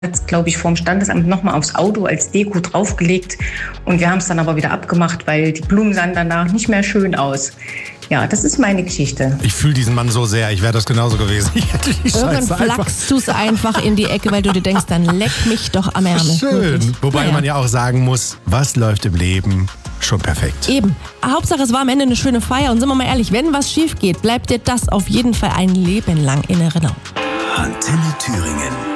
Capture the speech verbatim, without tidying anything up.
glaube ich, vorm Standesamt nochmal aufs Auto als Deko draufgelegt. Und wir haben es dann aber wieder abgemacht, weil die Blumen sahen danach nicht mehr schön aus. Ja, das ist meine Geschichte. Ich fühle diesen Mann so sehr, ich wäre das genauso gewesen. Ich hätte die Irgendwann Scheiße flachst du es einfach in die Ecke, weil du dir denkst, dann leck mich doch am Ärmel. Schön. Wirklich. Wobei Naja. man ja auch sagen muss, was läuft im Leben schon perfekt. Eben. Hauptsache, es war am Ende eine schöne Feier. Und sind wir mal ehrlich, wenn was schief geht, bleibt dir das auf jeden Fall ein Leben lang in Erinnerung. Antenne Thüringen.